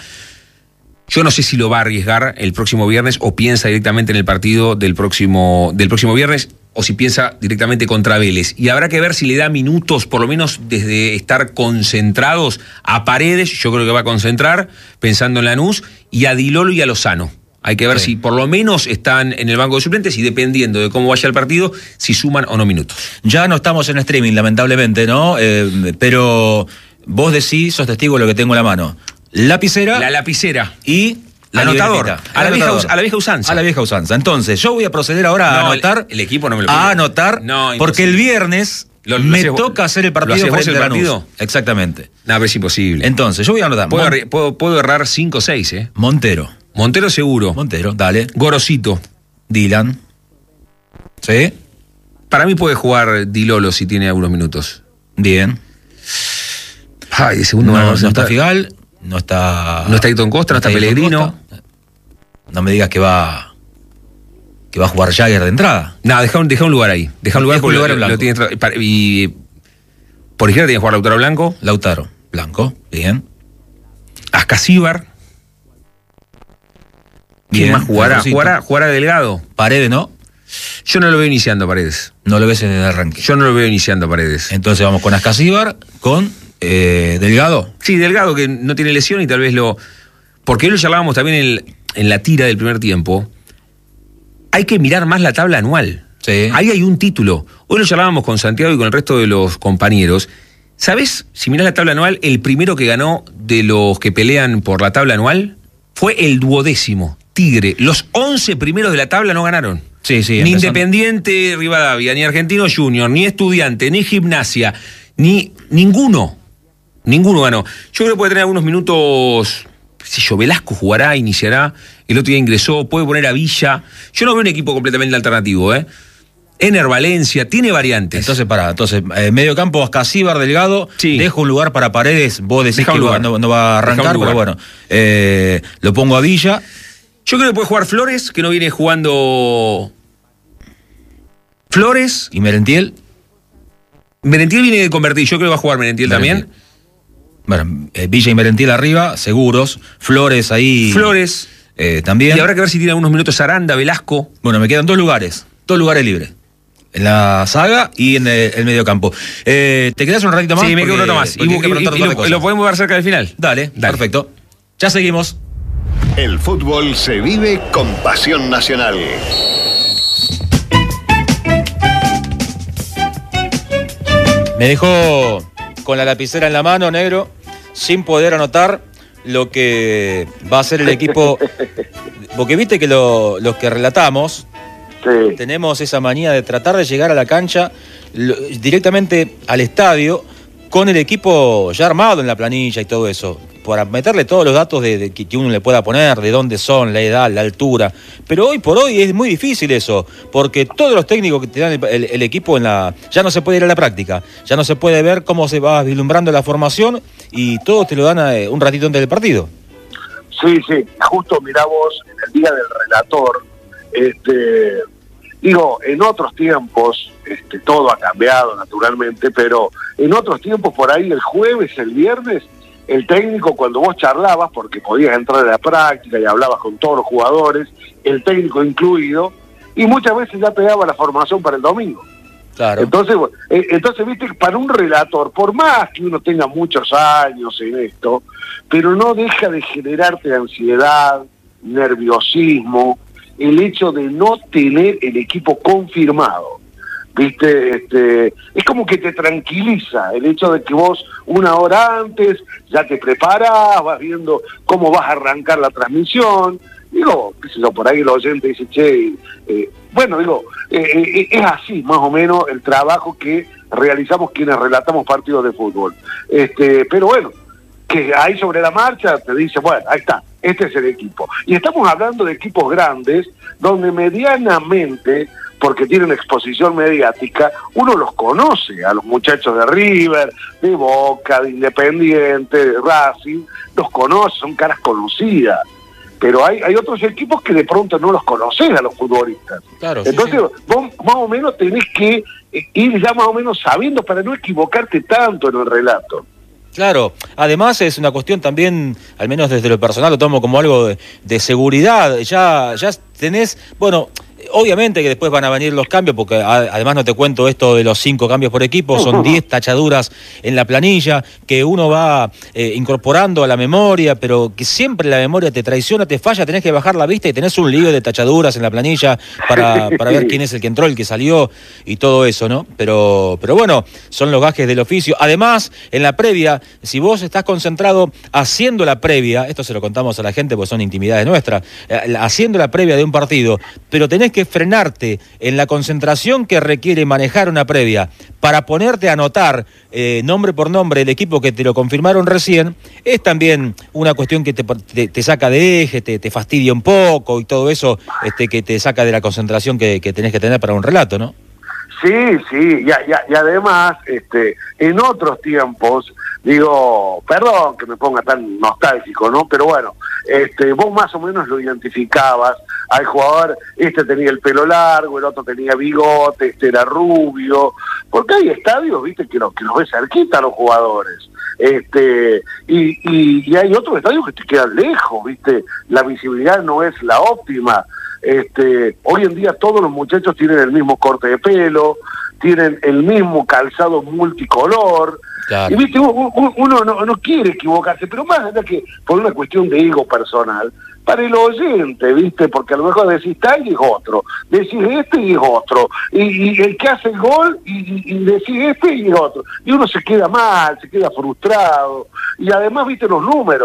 S11: Yo no sé si lo va a arriesgar el próximo viernes o piensa directamente en el partido del próximo, del próximo viernes o si piensa directamente contra Vélez. Y habrá que ver si le da minutos, por lo menos desde estar concentrados a Paredes, yo creo que va a concentrar, pensando en Lanús, y a Di Lolo y a Lozano. Hay que ver sí. si por lo menos están en el banco de suplentes y dependiendo de cómo vaya el partido, si suman o no minutos.
S1: Ya no estamos en streaming, lamentablemente, ¿no? Eh, pero vos decís, sos testigo de lo que tengo en la mano. Lapicera.
S11: La lapicera.
S1: Y
S11: la anotador. A la, vieja, a la vieja usanza.
S1: A la vieja usanza. Entonces, yo voy a proceder ahora
S11: no,
S1: a anotar.
S11: El, el equipo no me lo
S1: pide. A anotar, no, porque el viernes lo, lo me lo toca hacer el partido frente a Lanús. Exactamente.
S11: No, pero es imposible.
S1: Entonces, yo voy a anotar.
S11: Puedo, Mon- puedo, puedo errar cinco o seis, ¿eh?
S1: Montero.
S11: Montero seguro.
S1: Montero, dale.
S11: Gorosito.
S1: Dylan. ¿Sí?
S11: Para mí puede jugar Di Lolo si tiene algunos minutos.
S1: Bien.
S11: Ay, de segundo
S1: no, no está Figal. No está.
S11: No está Ayrton Costa, no está, está Pellegrino.
S1: No me digas que va. Que va a jugar Jagger de entrada.
S11: No, deja un, deja un lugar ahí. Deja un lugar,
S1: deja un lugar
S11: lo,
S1: en blanco.
S11: Lo tiene, y por izquierda tiene que jugar Lautaro Blanco.
S1: Lautaro Blanco, bien.
S11: Ascasíbar. ¿Quién más jugará? ¿Jugará, jugará Delgado?
S1: Paredes, ¿no?
S11: Yo no lo veo iniciando a Paredes.
S1: No lo ves en el arranque.
S11: Yo no lo veo iniciando a Paredes.
S1: Entonces vamos con Ascasíbar, con eh, Delgado.
S11: Sí, Delgado, que no tiene lesión y tal vez lo... Porque hoy lo charlábamos también en, en la tira del primer tiempo. Hay que mirar más la tabla anual.
S1: Sí.
S11: Ahí hay un título. Hoy lo charlábamos con Santiago y con el resto de los compañeros. ¿Sabés, si mirás la tabla anual, el primero que ganó de los que pelean por la tabla anual? fue el duodécimo. Tigre, los once primeros de la tabla no ganaron.
S1: Sí, sí.
S11: Ni
S1: empezando.
S11: Independiente Rivadavia, ni Argentino Junior, ni Estudiante, ni Gimnasia, ni ninguno. Ninguno ganó. Yo creo que puede tener algunos minutos, qué sé yo, Velasco jugará, iniciará, el otro día ingresó, puede poner a Villa. Yo no veo un equipo completamente alternativo, ¿eh? Ener Valencia, tiene variantes.
S1: Entonces, pará, entonces, eh, medio campo, Ascasíbar, Delgado,
S11: Sí.
S1: dejo un lugar para Paredes, vos decís
S11: Deja
S1: que
S11: un lugar.
S1: no, no va a
S11: Deja
S1: arrancar,
S11: un
S1: pero
S11: lugar.
S1: bueno, eh, lo pongo a Villa.
S11: Yo creo que puede jugar Flores, que no viene jugando Flores.
S1: ¿Y Merentiel?
S11: Merentiel viene de convertir, yo creo que va a jugar Merentiel,
S1: Merentiel.
S11: también.
S1: Bueno, eh, Villa y Merentiel arriba, seguros. Flores ahí.
S11: Flores.
S1: eh, también.
S11: Y habrá que ver si tiene algunos minutos Aranda, Velasco.
S1: Bueno, me quedan dos lugares, dos lugares libres. En la saga y en el, el medio campo. Eh, ¿Te quedás un ratito más?
S11: Sí, me quedo un
S1: Porque-
S11: rato más. Y,
S1: porque hay que
S11: y-
S1: preguntar
S11: y
S1: un par de
S11: lo,
S1: cosas.
S11: lo podemos ver cerca del final.
S1: Dale,
S11: Dale.
S1: perfecto. Ya seguimos.
S5: El fútbol se vive con pasión nacional.
S1: Me dejó con la lapicera en la mano, negro, sin poder anotar lo que va a hacer el equipo. Porque viste que lo- los que relatamos
S2: Sí.
S1: tenemos esa manía de tratar de llegar a la cancha lo- directamente al estadio con el equipo ya armado en la planilla y todo eso, para meterle todos los datos de, de que, que uno le pueda poner, de dónde son, la edad, la altura. Pero hoy por hoy es muy difícil eso, porque todos los técnicos que te dan el, el- el equipo en la... ya no se puede ir a la práctica, ya no se puede ver cómo se va vislumbrando la formación y todos te lo dan eh, un ratito antes del partido.
S2: Sí, sí, justo mirá vos, en el día del relator, este, digo, en otros tiempos, este, todo ha cambiado naturalmente, pero en otros tiempos por ahí el jueves, el viernes, el técnico cuando vos charlabas, porque podías entrar a la práctica y hablabas con todos los jugadores, el técnico incluido, y muchas veces ya te daba la formación para el domingo.
S1: Claro.
S2: Entonces, eh, entonces, viste, para un relator, por más que uno tenga muchos años en esto, pero no deja de generarte ansiedad, nerviosismo, el hecho de no tener el equipo confirmado. Viste, este, es como que te tranquiliza el hecho de que vos una hora antes ya te preparás, vas viendo cómo vas a arrancar la transmisión. Digo, qué sé yo, por ahí el oyente dice, che, eh, bueno, digo, eh, eh, es así más o menos el trabajo que realizamos quienes relatamos partidos de fútbol. Este, pero bueno, que ahí sobre la marcha te dice, bueno, ahí está, este es el equipo. Y estamos hablando de equipos grandes, donde medianamente, porque tienen exposición mediática, uno los conoce, a los muchachos de River, de Boca, de Independiente, de Racing, los conoce, son caras conocidas. Pero hay, hay otros equipos que de pronto no los conocés a los futbolistas.
S1: Claro, sí,
S2: Entonces,
S1: sí.
S2: vos más o menos tenés que eh, ir ya más o menos sabiendo para no equivocarte tanto en el relato.
S1: Claro, además es una cuestión también, al menos desde lo personal lo tomo como algo de, de seguridad, ya, ya tenés, bueno, obviamente que después van a venir los cambios, porque a, además no te cuento esto de los cinco cambios por equipo, son diez tachaduras en la planilla, que uno va eh, incorporando a la memoria, pero que siempre la memoria te traiciona, te falla, tenés que bajar la vista y tenés un lío de tachaduras en la planilla para, para ver quién es el que entró, el que salió y todo eso, ¿no? Pero, pero bueno, son los gajes del oficio. Además, en la previa, si vos estás concentrado haciendo la previa, esto se lo contamos a la gente porque son intimidades nuestras, eh, haciendo la previa de un partido, pero tenés que frenarte en la concentración que requiere manejar una previa para ponerte a anotar eh, nombre por nombre el equipo que te lo confirmaron recién, es también una cuestión que te, te, te saca de eje, te, te fastidia un poco y todo eso este, que te saca de la concentración que, que tenés que tener para un relato, ¿no?
S2: Sí, sí, y, y, y además, este, en otros tiempos, digo, perdón que me ponga tan nostálgico, ¿no? Pero bueno, este, vos más o menos lo identificabas al jugador, este tenía el pelo largo, el otro tenía bigote, este era rubio, porque hay estadios, viste, que los, que los ves cerquita a los jugadores. Este, y, y, y hay otros estadios que te quedan lejos, viste, la visibilidad no es la óptima. Este, hoy en día todos los muchachos tienen el mismo corte de pelo, tienen el mismo calzado multicolor.
S1: Claro.
S2: Y viste, uno, uno no, no quiere equivocarse, pero más allá que por una cuestión de ego personal, para el oyente, viste, porque a lo mejor decís tal y es otro, decís este y es otro, y, y el que hace el gol y, y, y decís este y es otro, y uno se queda mal, se queda frustrado, y además, viste, los números.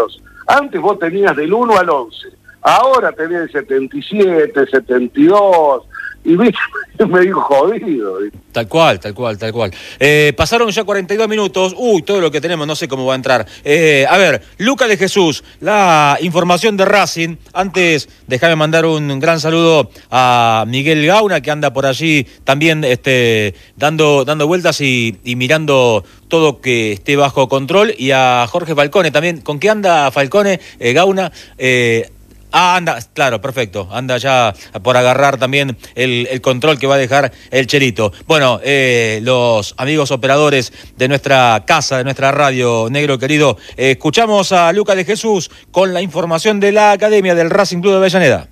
S2: Antes vos tenías del uno al once, ahora tenés el setenta y siete, setenta y dos, y viste, me dijo jodido. ¿Viste?
S1: Tal cual, tal cual, tal cual. Eh, pasaron ya cuarenta y dos minutos. Uy, todo lo que tenemos, no sé cómo va a entrar. Eh, a ver, Lucas de Jesús, la información de Racing. Antes, déjame mandar un gran saludo a Miguel Gauna, que anda por allí también este, dando, dando vueltas y, y mirando todo que esté bajo control. Y a Jorge Falcone también. ¿Con qué anda Falcone, eh, Gauna? Eh, Ah, anda, claro, perfecto. Anda ya por agarrar también el, el control que va a dejar el Chelito. Bueno, eh, los amigos operadores de nuestra casa, de nuestra radio, Negro querido, eh, escuchamos a Lucas de Jesús con la información de la Academia del Racing Club de Avellaneda.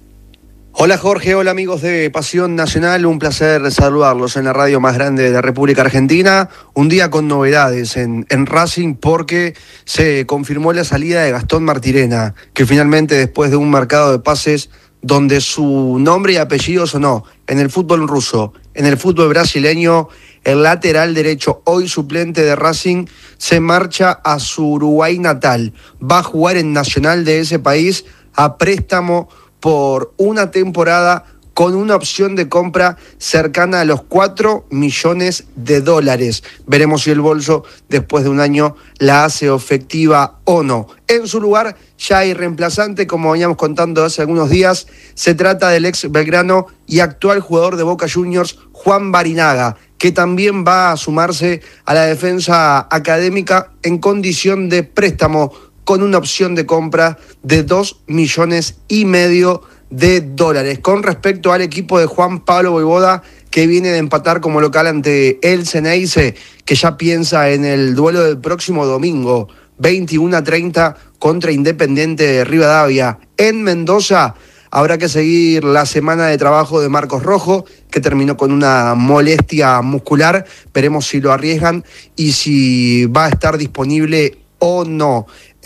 S12: Hola Jorge, hola amigos de Pasión Nacional, un placer saludarlos en la radio más grande de la República Argentina. Un día con novedades en, en Racing porque se confirmó la salida de Gastón Martirena, que finalmente después de un mercado de pases donde su nombre y apellido sonó en el fútbol ruso, en el fútbol brasileño, el lateral derecho, hoy suplente de Racing, se marcha a su Uruguay natal. Va a jugar en Nacional de ese país a préstamo por una temporada con una opción de compra cercana a los cuatro millones de dólares. Veremos si el bolso, después de un año, la hace efectiva o no. En su lugar, ya hay reemplazante, como veníamos contando hace algunos días. Se trata del ex Belgrano y actual jugador de Boca Juniors, Juan Barinaga, que también va a sumarse a la defensa académica en condición de préstamo, con una opción de compra de dos millones y medio de dólares. Con respecto al equipo de Juan Pablo Voivoda, que viene de empatar como local ante el Ceneice, que ya piensa en el duelo del próximo domingo, veintiuno a treinta, contra Independiente de Rivadavia. En Mendoza habrá que seguir la semana de trabajo de Marcos Rojo, que terminó con una molestia muscular. Veremos si lo arriesgan y si va a estar disponible o no.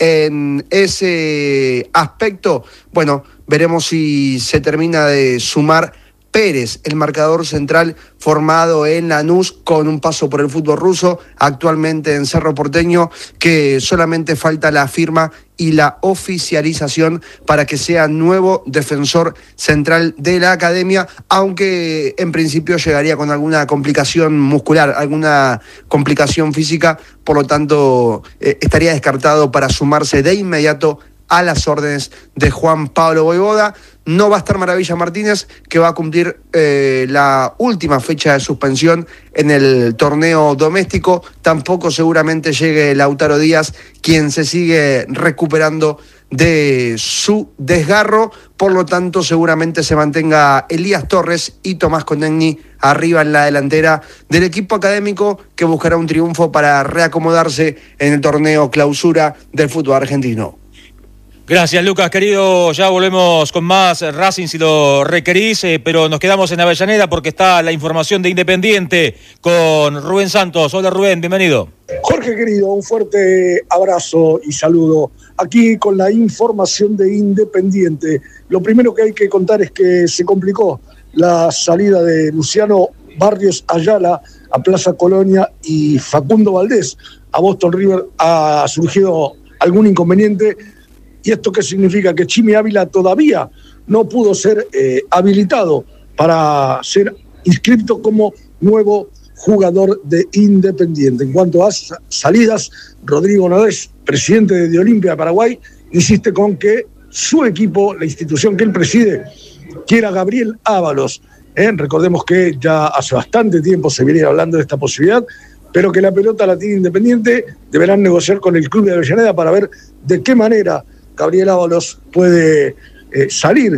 S12: En ese aspecto, bueno, veremos si se termina de sumar Pérez, el marcador central formado en Lanús con un paso por el fútbol ruso, actualmente en Cerro Porteño, que solamente falta la firma y la oficialización para que sea nuevo defensor central de la academia, aunque en principio llegaría con alguna complicación muscular, alguna complicación física, por lo tanto eh, estaría descartado para sumarse de inmediato a las órdenes de Juan Pablo Voivoda. No va a estar Maravilla Martínez, que va a cumplir eh, la última fecha de suspensión en el torneo doméstico. Tampoco seguramente llegue Lautaro Díaz, quien se sigue recuperando de su desgarro. Por lo tanto, seguramente se mantenga Elías Torres y Tomás Conegni arriba en la delantera del equipo académico, que buscará un triunfo para reacomodarse en el torneo clausura del fútbol argentino.
S1: Gracias, Lucas, querido. Ya volvemos con más Racing si lo requerís, eh, pero nos quedamos en Avellaneda porque está la información de Independiente con Rubén Santos. Hola, Rubén, bienvenido.
S13: Jorge, querido, un fuerte abrazo y saludo. Aquí con la información de Independiente. Lo primero que hay que contar es que se complicó la salida de Luciano Barrios Ayala a Plaza Colonia y Facundo Valdés a Boston River. Ha surgido algún inconveniente. ¿Y esto qué significa? Que Chimi Ávila todavía no pudo ser eh, habilitado para ser inscrito como nuevo jugador de Independiente. En cuanto a salidas, Rodrigo Nodes, presidente de Olimpia de Paraguay, insiste con que su equipo, la institución que él preside, quiera a Gabriel Ábalos. ¿eh? Recordemos que ya hace bastante tiempo se viene hablando de esta posibilidad, pero que la pelota la tiene Independiente. Deberán negociar con el club de Avellaneda para ver de qué manera Gabriel Ábalos puede eh, salir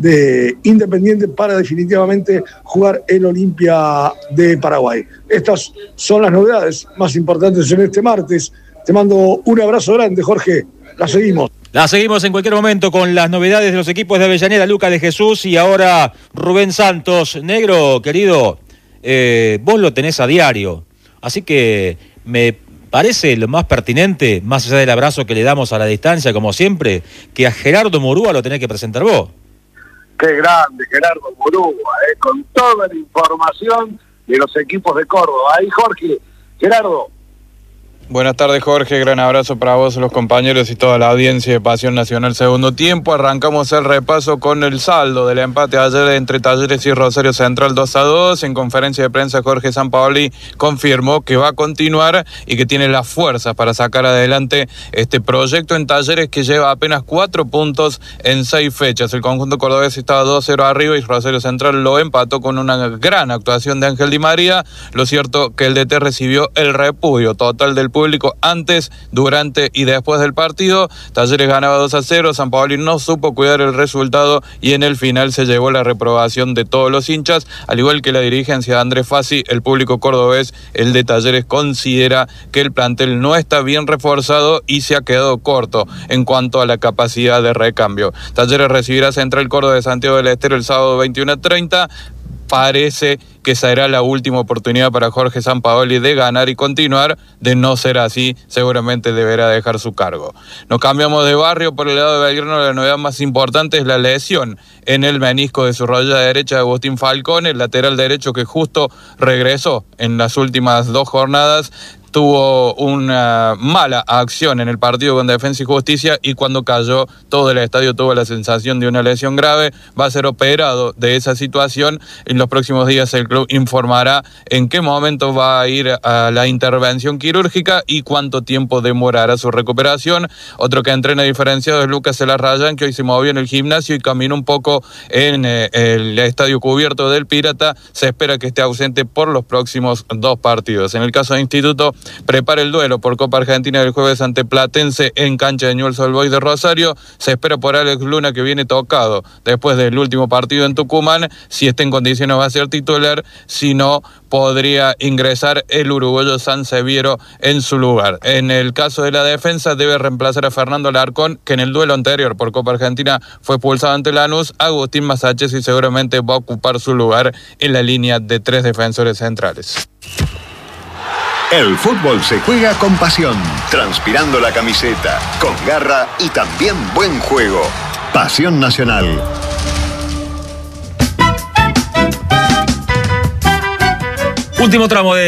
S13: de Independiente para definitivamente jugar en Olimpia de Paraguay. Estas son las novedades más importantes en este martes. Te mando un abrazo grande, Jorge. La seguimos.
S1: La seguimos en cualquier momento con las novedades de los equipos de Avellaneda, Lucas de Jesús y ahora Rubén Santos. Negro, querido, eh, vos lo tenés a diario, así que me parece lo más pertinente, más allá del abrazo que le damos a la distancia, como siempre, que a Gerardo Murúa lo tenés que presentar vos.
S2: Qué grande, Gerardo Murúa, eh, con toda la información de los equipos de Córdoba. Ahí, Jorge, Gerardo.
S14: Buenas tardes, Jorge. Gran abrazo para vos, los compañeros y toda la audiencia de Pasión Nacional. Segundo tiempo, arrancamos el repaso con el saldo del empate ayer entre Talleres y Rosario Central dos a dos. En conferencia de prensa, Jorge Sampaoli confirmó que va a continuar y que tiene las fuerzas para sacar adelante este proyecto en Talleres, que lleva apenas cuatro puntos en seis fechas. El conjunto cordobés estaba dos cero arriba y Rosario Central lo empató con una gran actuación de Ángel Di María. Lo cierto que el D T recibió el repudio total del público antes, durante y después del partido. Talleres ganaba dos a cero, Sampaoli no supo cuidar el resultado y en el final se llevó la reprobación de todos los hinchas, al igual que la dirigencia de Andrés Fassi. El público cordobés, el de Talleres, considera que el plantel no está bien reforzado y se ha quedado corto en cuanto a la capacidad de recambio. Talleres recibirá Central Córdoba de Santiago del Estero el sábado veintiuno a treinta. Parece que será la última oportunidad para Jorge Sampaoli de ganar y continuar. De no ser así, seguramente deberá dejar su cargo. Nos cambiamos de barrio. Por el lado de Belgrano, la novedad más importante es la lesión en el menisco de su rodilla derecha de Agustín Falcón, el lateral derecho que justo regresó en las últimas dos jornadas. Tuvo una mala acción en el partido con Defensa y Justicia y cuando cayó todo el estadio tuvo la sensación de una lesión grave. Va a ser operado de esa situación. En los próximos días el club informará en qué momento va a ir a la intervención quirúrgica y cuánto tiempo demorará su recuperación. Otro que entrena diferenciado es Lucas Elarrayán, que hoy se movió en el gimnasio y caminó un poco en eh, el estadio cubierto del Pirata. Se espera que esté ausente por los próximos dos partidos. En el caso de Instituto, prepara el duelo por Copa Argentina del jueves ante Platense en cancha de Newell's Old Boys de Rosario. Se espera por Alex Luna, que viene tocado después del último partido en Tucumán. Si está en condiciones va a ser titular, si no podría ingresar el uruguayo Sanseviero en su lugar. En el caso de la defensa debe reemplazar a Fernando Larcón, que en el duelo anterior por Copa Argentina fue expulsado ante Lanús. Agustín Masachesi seguramente va a ocupar su lugar en la línea de tres defensores centrales.
S5: El fútbol se juega con pasión, transpirando la camiseta, con garra y también buen juego. Pasión Nacional.
S1: Último tramo de